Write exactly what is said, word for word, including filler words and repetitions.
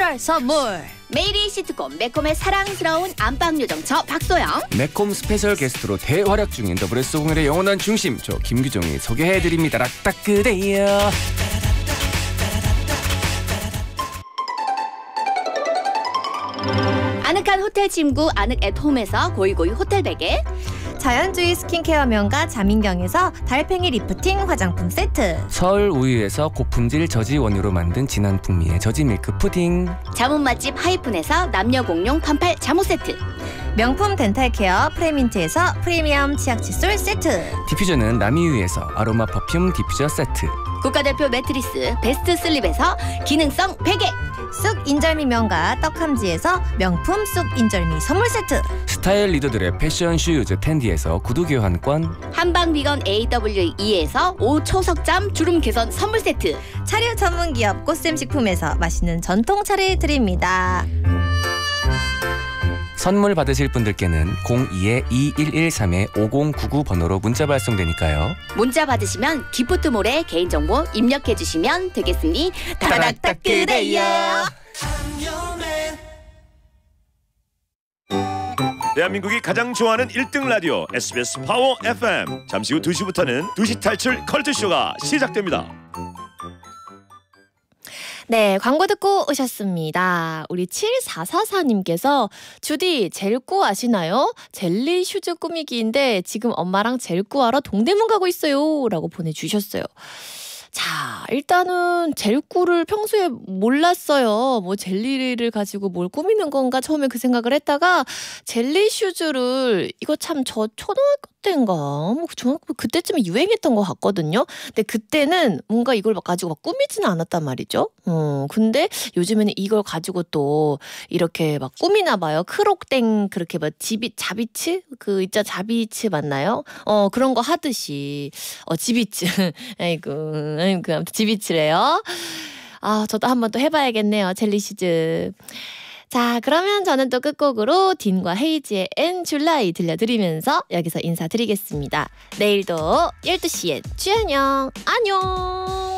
설 선물. 메이리 시트콤 매콤의 사랑스러운 안방 요정 저 박소영. 매콤 스페셜 게스트로 대활약 중인 더블에스 공일의 영원한 중심 저 김규정이 소개해드립니다. 락딱 그대여. 아늑한 호텔 침구 아늑 앳홈에서 고이고이 호텔 베개. 자연주의 스킨케어 명가 자민경에서 달팽이 리프팅 화장품 세트. 서울 우유에서 고품질 저지 원유로 만든 진한 풍미의 저지 밀크 푸딩. 자문 맛집 하이픈에서 남녀 공용 반팔 잠옷 세트. 명품 덴탈케어 프레민트에서 프리미엄 치약 칫솔 세트. 디퓨저는 남이유에서 아로마 퍼퓸 디퓨저 세트. 국가대표 매트리스 베스트 슬립에서 기능성 베개. 쑥 인절미 명가 떡함지에서 명품 쑥 인절미 선물 세트. 스타일 리더들의 패션 슈즈 텐디에서 구두 교환권. 한방 비건 에이더블유이에서 오초석잠 주름 개선 선물 세트. 차류 전문 기업 꽃샘식품에서 맛있는 전통차를 드립니다. 선물 받으실 분들께는 공이 이일일삼 오공구구 번호로 문자 발송되니까요. 문자 받으시면 기프트몰에 개인정보 입력해주시면 되겠습니다. 따라닥딱 그대여. 대한민국이 가장 좋아하는 일 등 라디오 에스비에스 파워 에프엠. 잠시 후 두 시부터는 두 시 탈출 컬투쇼가 시작됩니다. 네, 광고 듣고 오셨습니다. 우리 칠사사사님께서 주디 젤꾸 아시나요? 젤리 슈즈 꾸미기인데 지금 엄마랑 젤꾸 하러 동대문 가고 있어요 라고 보내주셨어요. 자, 일단은 젤꾸를 평소에 몰랐어요. 뭐 젤리를 가지고 뭘 꾸미는 건가 처음에 그 생각을 했다가 젤리 슈즈를 이거 참 저 초등학교 때인가 뭐 중학교 그때쯤에 유행했던 것 같거든요. 근데 그때는 뭔가 이걸 가지고 막 꾸미지는 않았단 말이죠. 어, 근데 요즘에는 이걸 가지고 또 이렇게 막 꾸미나 봐요. 크록땡 그렇게 막 지비 자비츠 그 있자 자비츠 맞나요? 어 그런 거 하듯이 어 지비츠 아이고 아이고 아무튼 지비츠래요. 아 저도 한번 또 해봐야겠네요. 젤리 슈즈. 자, 그러면 저는 또 끝곡으로 딘과 헤이지의 엔 줄라이 들려드리면서 여기서 인사드리겠습니다. 내일도 열두 시에 주연영 안녕.